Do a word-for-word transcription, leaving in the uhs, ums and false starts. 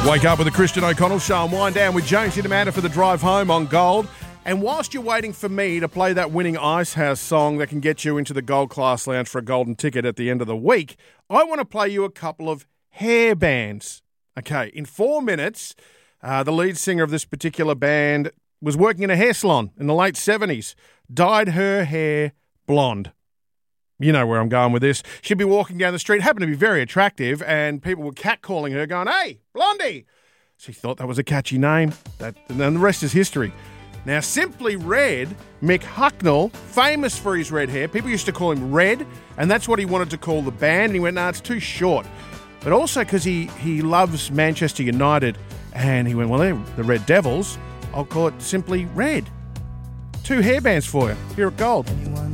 Wake up with the Christian O'Connell Show and wind down with James Hintermander for the drive home on Gold. And whilst you're waiting for me to play that winning Icehouse song that can get you into the Gold Class Lounge for a golden ticket at the end of the week, I want to play you a couple of hair bands. Okay, in four minutes, uh, the lead singer of this particular band was working in a hair salon in the late seventies, dyed her hair blonde. You know where I'm going with this. She'd be walking down the street, happened to be very attractive, and people were catcalling her, going, "Hey, Blondie!" She thought that was a catchy name, that, and then the rest is history. Now, Simply Red, Mick Hucknall, famous for his red hair. People used to call him Red, and that's what he wanted to call the band, and he went, "No, it's too short." But also because he, he loves Manchester United, and he went, "Well, they're the Red Devils. I'll call it Simply Red." Two hair bands for you here at Gold.